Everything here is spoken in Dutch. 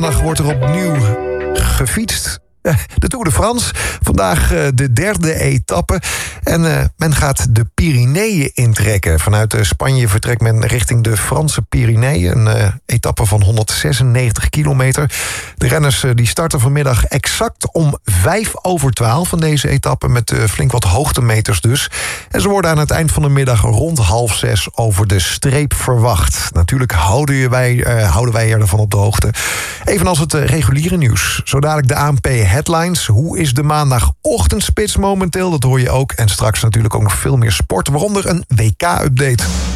Vandaag wordt er opnieuw gefietst. De Tour de France. Vandaag de derde etappe. En men gaat de Pyreneeën intrekken. Vanuit Spanje vertrekt men richting de Franse Pyreneeën. Een etappe van 196 kilometer. De renners die starten vanmiddag exact om 12:05 van deze etappe. Met flink wat hoogtemeters dus. En ze worden aan het eind van de middag rond 5:30 over de streep verwacht. Natuurlijk houden wij je ervan op de hoogte. Evenals het reguliere nieuws. Zo dadelijk de ANP Headlines. Hoe is de maandagochtendspits momenteel? Dat hoor je ook. En straks natuurlijk ook nog veel meer sport, waaronder een WK-update.